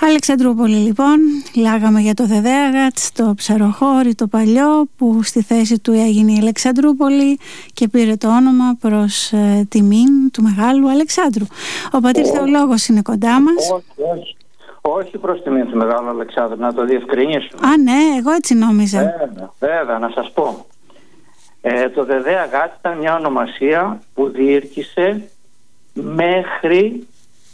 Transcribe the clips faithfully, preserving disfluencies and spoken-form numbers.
Αλεξανδρούπολη λοιπόν, λάγαμε για το Δεδέαγατς, το ψαροχώρι το παλιό που στη θέση του έγινε η Αλεξανδρούπολη και πήρε το όνομα προς ε, τιμήν του Μεγάλου Αλεξάνδρου. Ο πατήρ Θεολόγος είναι κοντά μας. Όχι, όχι. Όχι προς τιμήν του Μεγάλου Αλεξάνδρου, να το διευκρινίσουμε. Α, ναι, εγώ έτσι νόμιζα. Βέβαια, βέβαια, να σας πω. Ε, το Δεδέαγατς ήταν μια ονομασία που διήρκησε μέχρι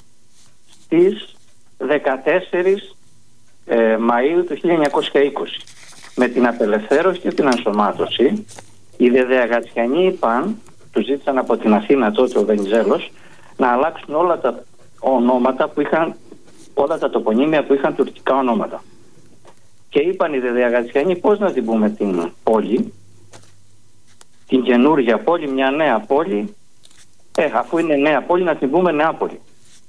στις δεκατέσσερις ε, Μαΐου του χίλια εννιακόσια είκοσι. Με την απελευθέρωση και την ενσωμάτωση, οι Δεδεαγατσιανοί είπαν, τους ζήτησαν από την Αθήνα τότε ο Βενιζέλος, να αλλάξουν όλα τα ονόματα που είχαν, όλα τα τοπονύμια που είχαν τουρκικά ονόματα. Και είπαν οι Δεδεαγατσιανοί πώς να την πούμε την πόλη, την καινούργια πόλη, μια νέα πόλη, ε, αφού είναι νέα πόλη να την πούμε Νεάπολη.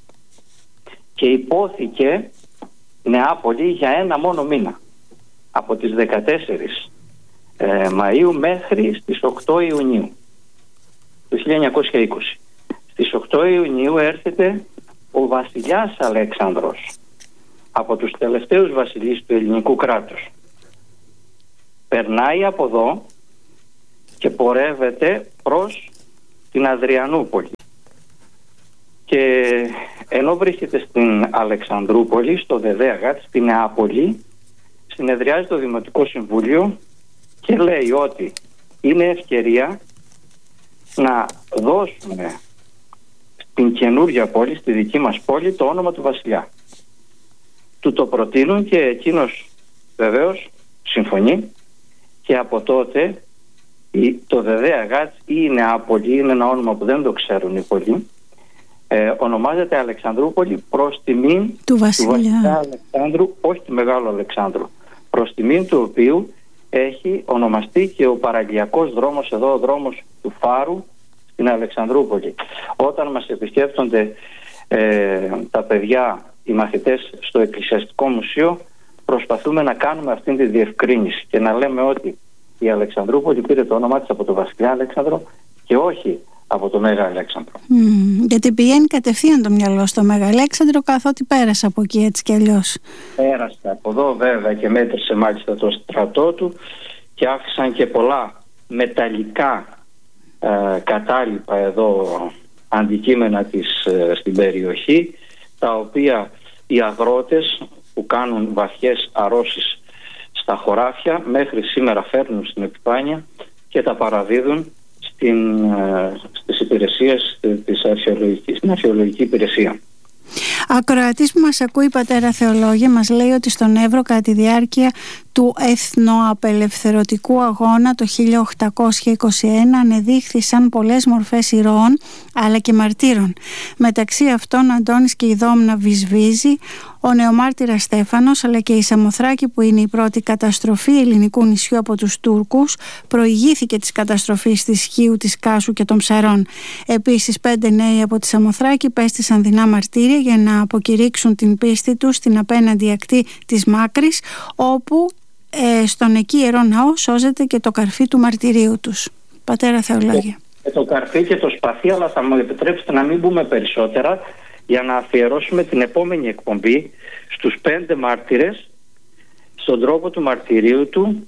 Και υπόθηκε Νεάπολη για ένα μόνο μήνα, από τις δεκατέσσερις ε, Μαΐου μέχρι στις οκτώ Ιουνίου του χίλια εννιακόσια είκοσι. Στις οκτώ Ιουνίου έρχεται ο βασιλιάς Αλέξανδρος, από τους τελευταίους βασιλείς του ελληνικού κράτους. Περνάει από εδώ και πορεύεται προς την Αδριανούπολη. Και ενώ βρίσκεται στην Αλεξανδρούπολη, στο Δεδέαγατς, στη Νεάπολη, συνεδριάζει το Δημοτικό Συμβούλιο και λέει ότι είναι ευκαιρία να δώσουμε στην καινούργια πόλη, στη δική μας πόλη, το όνομα του βασιλιά. Του το προτείνουν και εκείνος βεβαίως συμφωνεί και από τότε το Δεδέαγατς ή η Νεάπολη, είναι ένα όνομα που δεν το ξέρουν οι πολλοί, Ε, ονομάζεται Αλεξανδρούπολη προς τιμήν του βασιλιά. του βασιλιά Αλεξάνδρου, όχι του Μεγάλου Αλεξάνδρου, προς τιμήν του οποίου έχει ονομαστεί και ο παραλιακός δρόμος εδώ, ο δρόμος του Φάρου στην Αλεξανδρούπολη. Όταν μας επισκέπτονται ε, τα παιδιά, οι μαθητές στο Εκκλησιαστικό Μουσείο, προσπαθούμε να κάνουμε αυτή τη διευκρίνηση και να λέμε ότι η Αλεξανδρούπολη πήρε το όνομά της από τον βασιλιά Αλέξανδρο και όχι από το Μέγα Αλέξανδρο. Mm, γιατί πηγαίνει κατευθείαν το μυαλό στο Μέγα Αλέξανδρο, καθότι πέρασε από εκεί έτσι κι αλλιώς. Πέρασε από εδώ βέβαια και μέτρησε μάλιστα το στρατό του και άφησαν και πολλά μεταλλικά ε, κατάλοιπα εδώ, αντικείμενα της ε, στην περιοχή, τα οποία οι αγρότες που κάνουν βαθιές αρρώσεις στα χωράφια μέχρι σήμερα φέρνουν στην επιφάνεια και τα παραδίδουν Στην, στις υπηρεσίες της αρχαιολογικής, στην αρχαιολογική υπηρεσία. Ακροατής που μας ακούει, πατέρα Θεολόγε, μας λέει ότι στον Εύρο κατά τη διάρκεια του εθνοαπελευθερωτικού αγώνα το χίλια οκτακόσια είκοσι ένα ανεδείχθησαν πολλές μορφές ηρώων αλλά και μαρτύρων. Μεταξύ αυτών ο Αντώνης και η Δόμνα Βυσβίζη, ο νεομάρτυρας Στέφανος αλλά και η Σαμοθράκη που είναι η πρώτη καταστροφή ελληνικού νησιού από τους Τούρκους, προηγήθηκε της καταστροφής της Χίου, της Κάσου και των Ψαρών. Επίσης πέντε νέοι από τη Σαμοθράκη πέστησαν δεινά μαρτύρια για να αποκηρύξουν την πίστη τους στην απέναντι ακτή της Μάκρης, όπου ε, στον εκεί Ιερό Ναό σώζεται και το καρφί του μαρτυρίου τους. Πατέρα Θεολόγε. Και το καρφί και το σπαθί, αλλά θα μου επιτρέψετε να μην μπούμε περισσότερα για να αφιερώσουμε την επόμενη εκπομπή στους πέντε μάρτυρες, στον τρόπο του μαρτυρίου του,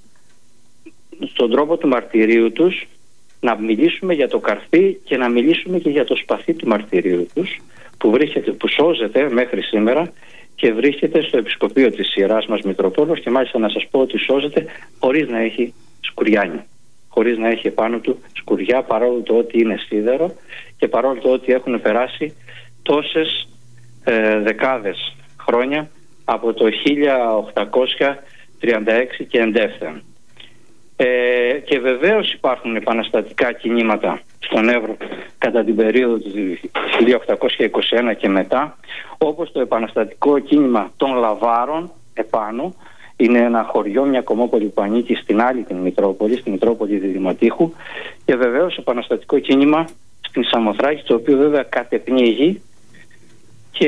στον τρόπο του μαρτυρίου τους, να μιλήσουμε για το καρφί και να μιλήσουμε και για το σπαθί του μαρτυρίου τους, που βρίσκεται, που σώζεται μέχρι σήμερα και βρίσκεται στο επισκοπείο της Ιεράς μας Μητροπόλεως, και μάλιστα να σας πω ότι σώζεται χωρίς να έχει σκουριάνι, χωρίς να έχει επάνω του σκουριά, παρόλο το ότι είναι σίδερο και παρόλο το ότι έχουν περάσει τόσες ε, δεκάδες χρόνια από το χίλια οκτακόσια τριάντα έξι και εντεύθεν. Ε, και βεβαίως υπάρχουν επαναστατικά κινήματα στον Εύρο κατά την περίοδο του χίλια οκτακόσια είκοσι ένα και μετά, όπως το επαναστατικό κίνημα των Λαβάρων επάνω. Είναι ένα χωριό, μια κομμόπολη που ανήκει στην άλλη την Μητρόπολη, στην Μητρόπολη Δημοτήχου, και βεβαίως επαναστατικό κίνημα στην Σαμοθράκη, το οποίο βέβαια κατεπνίγει, και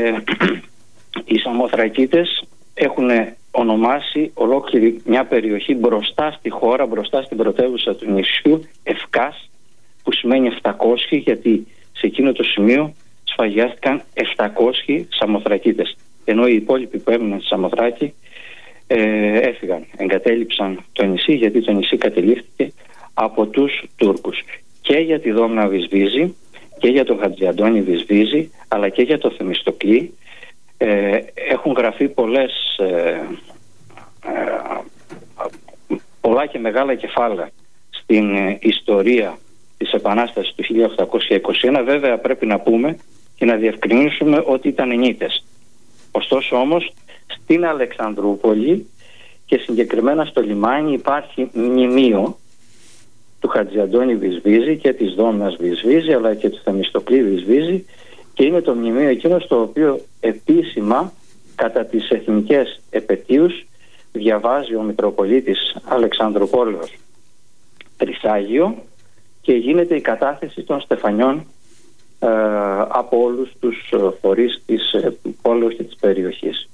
οι Σαμοθρακίτες έχουν ονομάσει ολόκληρη μια περιοχή μπροστά στη χώρα, μπροστά στην πρωτεύουσα του νησιού, Ευκάς, που σημαίνει επτακόσιοι, γιατί σε εκείνο το σημείο σφαγιάστηκαν επτακόσιοι Σαμοθρακίτες. ενώ οι υπόλοιποι που έμειναν στη Σαμοθράκη ε, έφυγαν, εγκατέλειψαν το νησί, γιατί το νησί κατελήφθηκε από τους Τούρκους. Και για τη Δόμνα Βυσβίζη και για τον Χατζιαντώνη Βυσβίζη, αλλά και για το Θεμιστοκλή ε, έχουν γραφεί πολλές ε, ε, πολλά και μεγάλα κεφάλαια στην ε, ιστορία της Επανάστασης του χίλια οκτακόσια είκοσι ένα. Βέβαια πρέπει να πούμε και να διευκρινίσουμε ότι ήταν ενίτες. Ωστόσο όμως στην Αλεξανδρούπολη και συγκεκριμένα στο λιμάνι υπάρχει μνημείο του Χατζιαντώνη Βυσβίζη και της Δόμνας Βυσβίζη, αλλά και του Θεμιστοκλή Βυσβίζη, και είναι το μνημείο εκείνο στο οποίο επίσημα κατά τις εθνικές επετείους διαβάζει ο Μητροπολίτης Αλεξανδρουπόλεως Τρισάγιο και γίνεται η κατάθεση των στεφανιών ε, από όλους τους φορείς της ε, πόλεως και της περιοχής.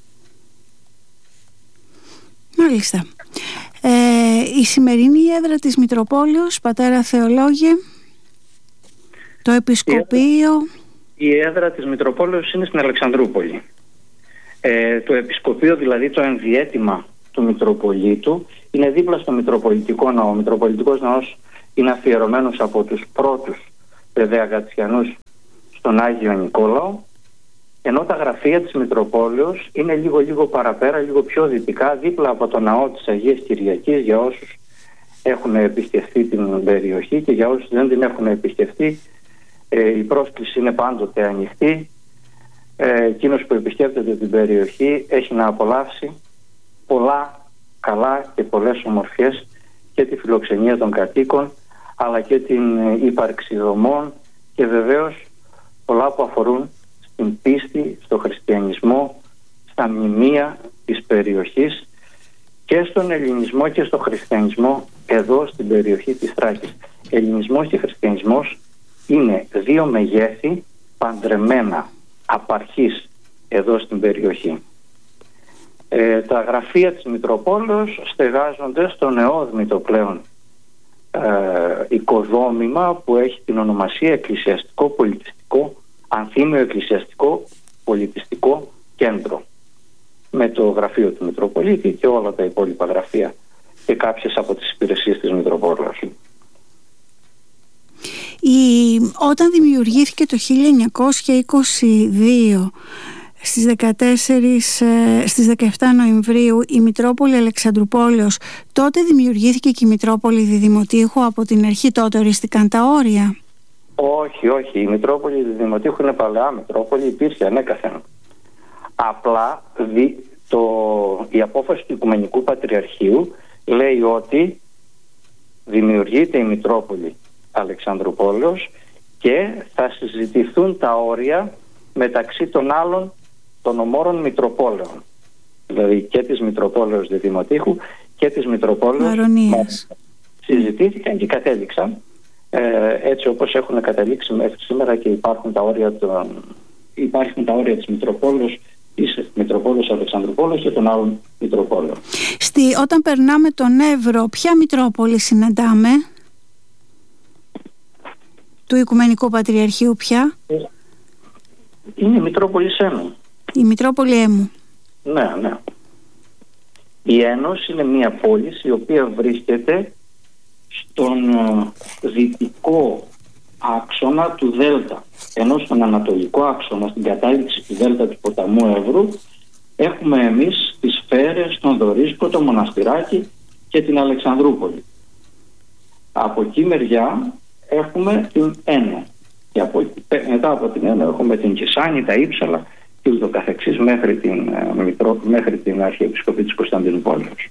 Μάλιστα. Ε, η σημερινή έδρα της Μητροπόλεως, πατέρα Θεολόγε, το επισκοπείο... Η έδρα της Μητροπόλεως είναι στην Αλεξανδρούπολη. Ε, το επισκοπείο, δηλαδή το ενδιαίτημα του Μητροπολίτου, είναι δίπλα στο Μητροπολιτικό Ναό. Ο Μητροπολιτικός Ναός είναι αφιερωμένος από τους πρώτους βέβαια Γατσιανούς στον Άγιο Νικόλαο, ενώ τα γραφεία της Μητροπόλεως είναι λίγο λίγο παραπέρα, λίγο πιο δυτικά, δίπλα από το ναό της Αγίας Κυριακής, για όσους έχουν επισκεφτεί την περιοχή, και για όσους δεν την έχουν επισκεφτεί ε, η πρόσκληση είναι πάντοτε ανοιχτή. Ε, εκείνος που επισκέπτεται την περιοχή έχει να απολαύσει πολλά καλά και πολλές ομορφιές, και τη φιλοξενία των κατοίκων, αλλά και την ύπαρξη δομών, και βεβαίως πολλά που αφορούν στην πίστη, στο χριστιανισμό, στα μνημεία της περιοχής και στον ελληνισμό και στο χριστιανισμό εδώ στην περιοχή της Θράκης. Ελληνισμός και χριστιανισμός είναι δύο μεγέθη παντρεμένα απαρχής εδώ στην περιοχή. Ε, τα γραφεία της Μητροπόλεως στεγάζονται στο νεόδμητο πλέον ε, οικοδόμημα που έχει την ονομασία Εκκλησιαστικό Πολιτιστικό, Ανθίμιο Εκκλησιαστικό Πολιτιστικό Κέντρο, με το γραφείο του Μητροπολίτη και όλα τα υπόλοιπα γραφεία και κάποιες από τις υπηρεσίες της Μητροπόλεως. Η... Όταν δημιουργήθηκε το χίλια εννιακόσια είκοσι δύο στις, δεκατέσσερις, στις δεκαεπτά Νοεμβρίου η Μητρόπολη Αλεξανδρουπόλεως, τότε δημιουργήθηκε και η Μητρόπολη Διδημοτήχου? Από την αρχή τότε οριστηκαν τα όρια? Όχι, όχι. Η Μητρόπολη Διδημοτήχου είναι παλαιά Μητρόπολη, υπήρχε ανέκαθεν. Απλά δι, το, η απόφαση του Οικουμενικού Πατριαρχείου λέει ότι δημιουργείται η Μητρόπολη Αλεξανδρουπόλεως και θα συζητηθούν τα όρια μεταξύ των άλλων των ομόρων Μητροπόλεων, δηλαδή και της Μητροπόλεως Διδημοτήχου και της Μητροπόλεως Μαρονίας. Συζητήθηκαν και κατέληξαν ε, έτσι όπως έχουν καταλήξει μέχρι σήμερα, και υπάρχουν τα όρια, των, υπάρχουν τα όρια της Μητροπόλεως, της Μητροπόλεως Αλεξανδρουπόλεως και των άλλων Μητροπόλεων. Στη, όταν περνάμε τον Εύρο, ποια Μητρόπολη συναντάμε? Του Οικουμενικού Πατριαρχείου ποια? Είναι η Μητρόπολη Έμου. Η Μητρόπολη Έμου. Ναι, ναι. Η Ένος είναι μια πόλη η οποία βρίσκεται στον δυτικό άξονα του Δέλτα, ενώ στον ανατολικό άξονα, στην κατάληξη του Δέλτα του ποταμού Εύρου, έχουμε εμείς τις Φέρες, τον Δορίσκο, το Μοναστηράκι και την Αλεξανδρούπολη. Από εκεί μεριά έχουμε την Ένο, και από, μετά από την Ένο έχουμε την Κεσάνη, τα Ήψαλα και ούτω καθεξής, μέχρι την, μέχρι την Αρχιεπισκοπή της Κωνσταντινούπολης,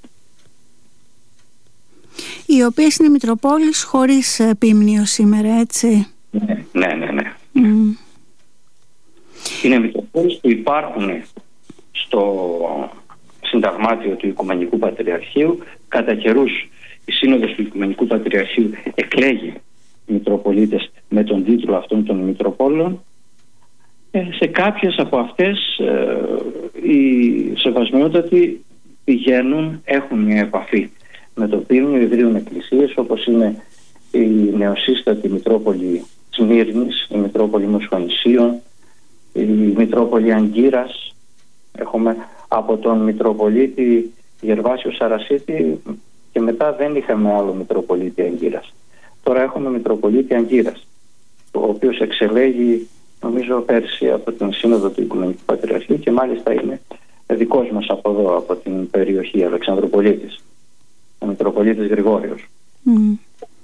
οι οποίες είναι Μητροπόλεις χωρίς επίμνιο σήμερα, έτσι? Ναι, ναι, ναι, ναι. Mm. Είναι Μητροπόλεις που υπάρχουν στο συνταγμάτιο του Οικουμενικού Πατριαρχείου. Κατά καιρούς η Σύνοδος του Οικουμενικού Πατριαρχείου εκλέγει Μητροπολίτες με τον τίτλο αυτών των Μητροπόλεων. Ε, σε κάποιες από αυτές ε, οι σεβασμιότατοι πηγαίνουν, έχουν μια επαφή με το πίμνιο, ιδρύουν εκκλησίες, όπως είναι η νεοσύστατη Μητρόπολη Σμύρνης, η Μητρόπολη Μοσχονησίων, η Μητρόπολη Αγκύρας, Έχουμε από τον Μητροπολίτη Γερβάσιο Σαρασίτη και μετά δεν είχαμε άλλο Μητροπολίτη Αγκύρας. Τώρα έχουμε Μητροπολίτη Αγκύρας, ο οποίος εξελέγει νομίζω πέρσι από την Σύνοδο του Οικουμενικού Πατριαρχείου και μάλιστα είναι δικός μας από εδώ, από την περιοχή Αλεξανδροπολίτης, ο Μητροπολίτης Γρηγόριος. Mm.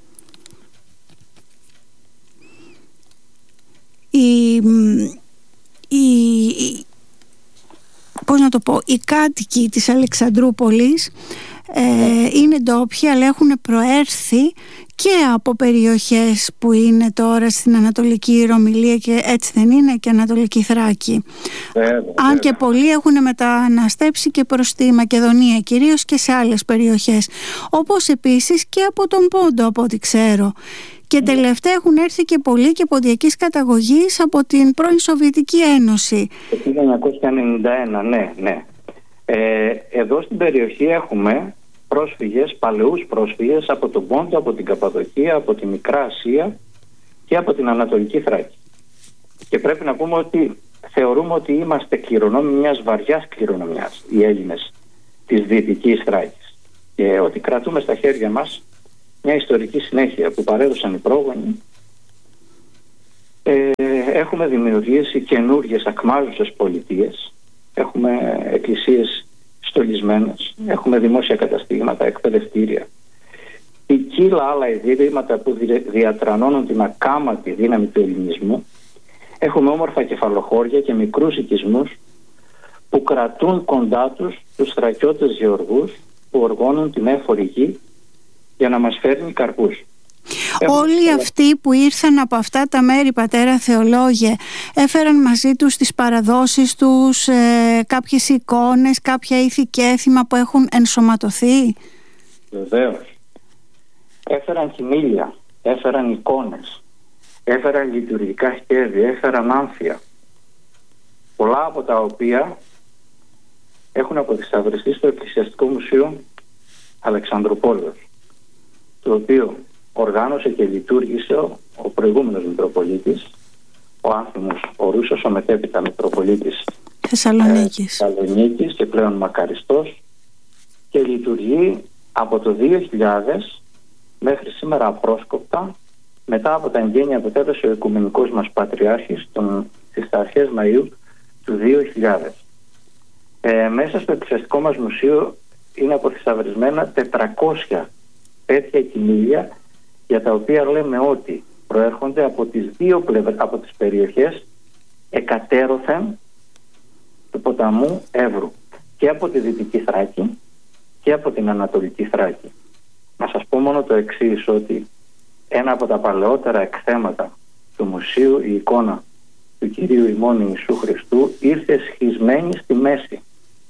Η, η, η, πώς να το πω, οι κάτοικοι της Αλεξανδρούπολης ε, είναι ντόπιοι, αλλά έχουν προέρθει και από περιοχές που είναι τώρα στην Ανατολική Ρωμυλία και έτσι δεν είναι, και Ανατολική Θράκη. Βέβαια, Αν βέβαια. και πολλοί έχουν μεταναστέψει και προς τη Μακεδονία κυρίως και σε άλλες περιοχές, όπως επίσης και από τον Πόντο από ό,τι ξέρω. Και τελευταία έχουν έρθει και πολλοί και ποντιακής καταγωγής από την πρώην Σοβιετική Ένωση. Το χίλια εννιακόσια ενενήντα ένα, ναι, ναι. Ε, εδώ στην περιοχή έχουμε πρόσφυγες, παλαιούς πρόσφυγες από τον Πόντο, από την Καπαδοκία, από τη Μικρά Ασία και από την Ανατολική Θράκη. Και πρέπει να πούμε ότι θεωρούμε ότι είμαστε κληρονόμοι μιας βαριάς κληρονομιάς, οι Έλληνες της Δυτικής Θράκης. Και ότι κρατούμε στα χέρια μας μια ιστορική συνέχεια που παρέδωσαν οι πρόγονοι. Ε, έχουμε δημιουργήσει καινούργιες ακμάζουσες πολιτείες. Έχουμε εκκλησίες στολισμένες. Έχουμε δημόσια καταστήματα, εκπαιδευτήρια. Ποικίλα άλλα ιδρύματα που διατρανώνουν την ακάματη δύναμη του ελληνισμού. Έχουμε όμορφα κεφαλοχώρια και μικρούς οικισμούς που κρατούν κοντά τους τους θρακιώτες γεωργούς που οργώνουν την έφορη γη για να μας φέρνει καρπούς. Όλοι Έχουμε... αυτοί που ήρθαν από αυτά τα μέρη, πατέρα θεολόγε, έφεραν μαζί τους τις παραδόσεις τους, ε, κάποιες εικόνες, κάποια ήθη και έθιμα που έχουν ενσωματωθεί. Βεβαίως. Έφεραν κοιμήλια, έφεραν εικόνες, έφεραν λειτουργικά σχέδια, έφεραν άμφια. Πολλά από τα οποία έχουν αποθυσαυριστεί στο Εκκλησιαστικό Μουσείο Αλεξανδρουπόλεως, το οποίο οργάνωσε και λειτουργήσε ο, ο προηγούμενος Μητροπολίτης, ο άνθιμος, ο Ρούσος, ο μετέπειτα Μητροπολίτης Θεσσαλονίκης. Ε, Θεσσαλονίκης και πλέον μακαριστός, και λειτουργεί από το δύο χιλιάδες μέχρι σήμερα απρόσκοπτα, μετά από τα εγγένεια που έδωσε ο Οικουμενικός μας Πατριάρχης τον, στις αρχές Μαΐου του δύο χιλιάδες. Ε, μέσα στο εκκλησιαστικό μας μουσείο είναι αποθυσαυρισμένα τετρακόσια τέτοια κοιμήλια, για τα οποία λέμε ότι προέρχονται από τις δύο πλευρές, από τις περιοχές εκατέρωθεν του ποταμού Εύρου, και από τη Δυτική Θράκη και από την Ανατολική Θράκη. Να σας πω μόνο το εξής, ότι ένα από τα παλαιότερα εκθέματα του μουσείου, η εικόνα του Κυρίου ημών Ιησού Χριστού, ήρθε σχισμένη στη μέση.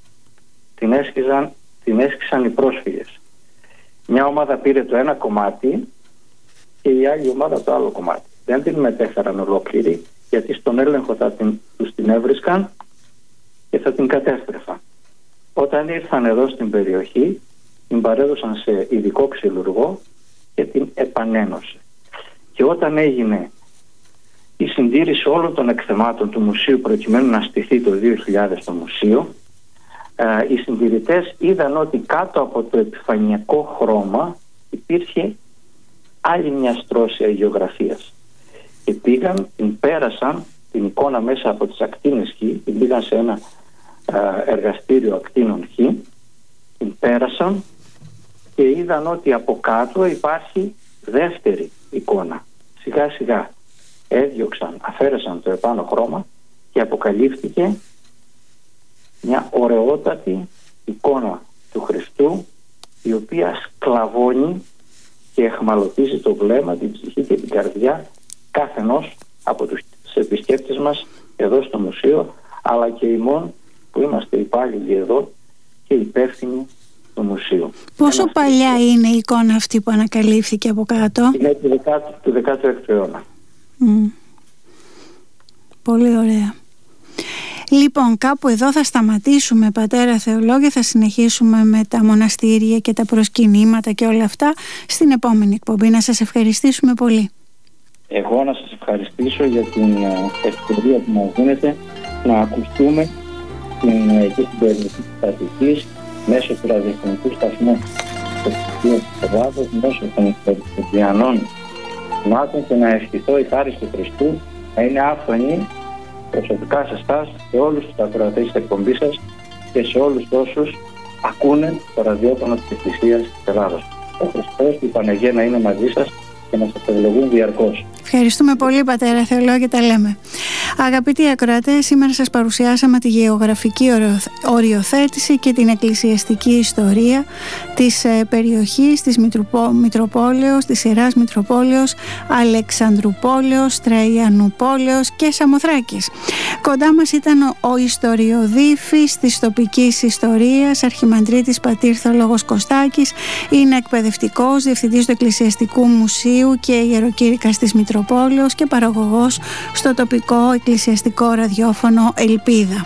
Την έσχιζαν, την έσχισαν οι πρόσφυγες. Μια ομάδα πήρε το ένα κομμάτι και η άλλη ομάδα το άλλο κομμάτι. Δεν την μετέφεραν ολόκληρη, γιατί στον έλεγχο θα την, τους την έβρισκαν και θα την κατέστρεφαν. Όταν ήρθαν εδώ στην περιοχή, την παρέδωσαν σε ειδικό ξυλουργό και την επανένωσε. Και όταν έγινε η συντήρηση όλων των εκθεμάτων του μουσείου, προκειμένου να στηθεί το δύο χιλιάδες το μουσείο, οι συντηρητές είδαν ότι κάτω από το επιφανειακό χρώμα υπήρχε άλλη μια στρώση αγιογραφίας, και πήγαν, την πέρασαν την εικόνα μέσα από τις ακτίνες Χ, την πήγαν σε ένα εργαστήριο ακτίνων Χ, την πέρασαν και είδαν ότι από κάτω υπάρχει δεύτερη εικόνα. Σιγά σιγά έδιωξαν, αφαίρεσαν το επάνω χρώμα και αποκαλύφθηκε μια ωραιότατη εικόνα του Χριστού, η οποία σκλαβώνει και εχμαλωτίζει το βλέμμα, την ψυχή και την καρδιά καθενός από τους επισκέπτες μας εδώ στο μουσείο, αλλά και ημών που είμαστε υπάλληλοι εδώ και υπεύθυνοι του μουσείου. Πόσο Ένα παλιά αυτό είναι η εικόνα αυτή που ανακαλύφθηκε από κάτω? Είναι του δεκάτου έκτου αιώνα. Mm. Πολύ ωραία. Λοιπόν, κάπου εδώ θα σταματήσουμε, πατέρα θεολόγε, θα συνεχίσουμε με τα μοναστήρια και τα προσκυνήματα και όλα αυτά στην επόμενη εκπομπή. Να σας ευχαριστήσουμε πολύ. Εγώ να σας ευχαριστήσω για την ευκαιρία που μας δίνετε να ακουστούμε στην εκεί στην περιοχή της Αττικής, μέσω του ραδιοφωνικού σταθμού της Εκκλησίας της Ελλάδος, μέσω των Χριστιανών μάτων, και να ευχηθώ η χάρις του Χριστού να είναι άφωνη προσωπικά σε εσάς, σε όλους τους ακροατές της εκπομπής σας και σε όλους όσους ακούνε το ραδιόφωνο της Εκκλησίας της Ελλάδος. Ο Χριστός και η Παναγία να είναι μαζί σας και να σας ευλογούν διαρκώς. Ευχαριστούμε πολύ, πατέρα Θεολόγε, τα λέμε. Αγαπητοί ακροατές, σήμερα σας παρουσιάσαμε τη γεωγραφική οριοθέτηση και την εκκλησιαστική ιστορία της περιοχής της Μητροπόλεως, της Ιεράς Μητροπόλεως, Αλεξανδρουπόλεως, Τραϊανουπόλεως και Σαμοθράκης. Κοντά μας ήταν ο ιστοριοδίφης της τοπικής ιστορίας, αρχιμανδρίτης πατήρ Θεολόγος Κωστάκης, είναι εκπαιδευτικός, διευθυντής του Εκκλησιαστικού Μουσείου και ιεροκήρυκας της Μητροπόλεως και παραγωγός στο τοπικό εκκλησιαστικό ραδιόφωνο Ελπίδα.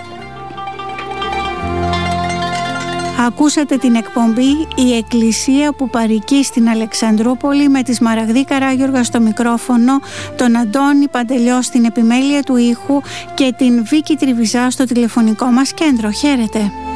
Ακούσατε την εκπομπή «Η Εκκλησία που παροικεί στην Αλεξανδρούπολη» με τη Σμαραγδή Καράγιοργα στο μικρόφωνο, τον Αντώνη Παντελιό στην επιμέλεια του ήχου και την Βίκη Τριβιζά στο τηλεφωνικό μας κέντρο. Χαίρετε!